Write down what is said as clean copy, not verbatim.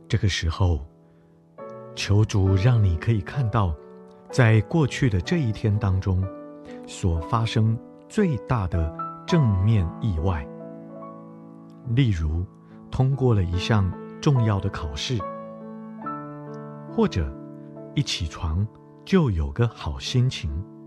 这个时候，求主让你可以看到，在过去的这一天当中，所发生最大的正面意外。例如，通过了一项重要的考试，或者一起床就有个好心情。